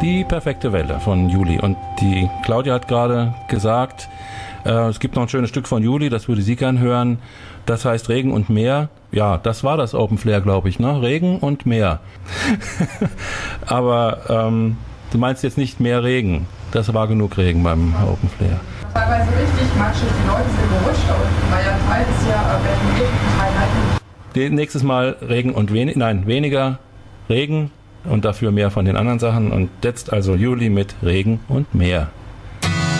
Die perfekte Welle von Juli. Und die Claudia hat gerade gesagt, es gibt noch ein schönes Stück von Juli, das würde sie gern hören. Das heißt Regen und Meer. Ja, das war das Open Flair, glaube ich, ne? Regen und Meer. Aber du meinst jetzt nicht mehr Regen. Das war genug Regen beim Open Flair. Teilweise richtig matschig, die Leute sind gerutscht, aber weil ja ein Teil ist ja betoniert, ein Teil halt nicht. Nächstes Mal Regen und weniger Regen und dafür mehr von den anderen Sachen. Und jetzt also Juli mit Regen und Meer.